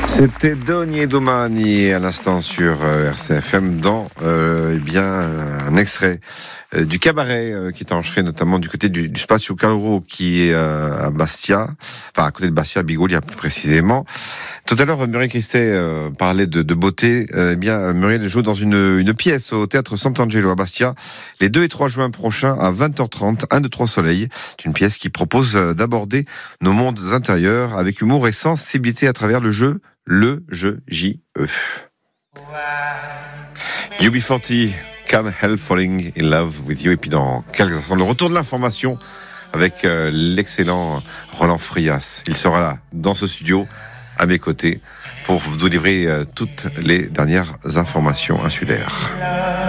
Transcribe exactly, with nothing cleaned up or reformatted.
C'était Doni Domani à l'instant sur euh, R C F M dans euh, eh bien un extrait euh, du cabaret euh, qui est enregistré notamment du côté du, du Spazio Caloro qui est euh, à Bastia, enfin à côté de Bastia, à Bigoglia plus précisément. Tout à l'heure, Muriel Christet euh, parlait de, de beauté. Euh, eh bien, Muriel joue dans une, une pièce au théâtre Sant'Angelo à Bastia les deux et trois juin prochains à vingt heures trente, un, deux, trois Soleil. C'est une pièce qui propose euh, d'aborder nos mondes intérieurs avec humour et sensibilité à travers le jeu. Le jeu J E. U B quarante, Can't Help Falling in Love with You. Et puis dans quelques instants, le retour de l'information avec euh, l'excellent Roland Frias. Il sera là, dans ce studio, à mes côtés, pour vous livrer euh, toutes les dernières informations insulaires.